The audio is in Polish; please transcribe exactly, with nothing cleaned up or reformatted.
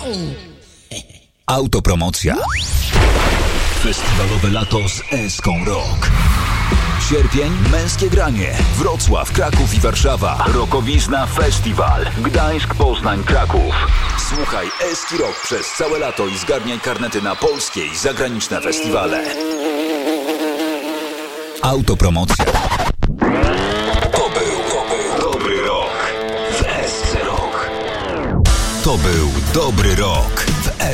Autopromocja. Festiwalowe lato z Eską Rock. Sierpień, męskie granie. Wrocław, Kraków i Warszawa. Rokowizna Festiwal. Gdańsk, Poznań, Kraków. Słuchaj Eski Rock przez całe lato i zgarniaj karnety na polskie i zagraniczne festiwale. Autopromocja. To był, to był dobry rok w Esce Rock. To był dobry rok.